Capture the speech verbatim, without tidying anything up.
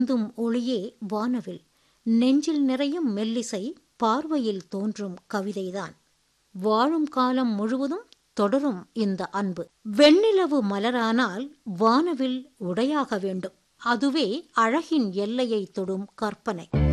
சிந்தும் ஒளியே வானவில், நெஞ்சில் நிறையும் மெல்லிசை, பார்வையில் தோன்றும் கவிதைதான். வாழும் காலம் முழுவதும் தொடரும் இந்த அன்பு. வெண்ணிலவு மலரானால் வானவில் உடையாக வேண்டும். அதுவே அழகின் எல்லையை தொடும் கற்பனை.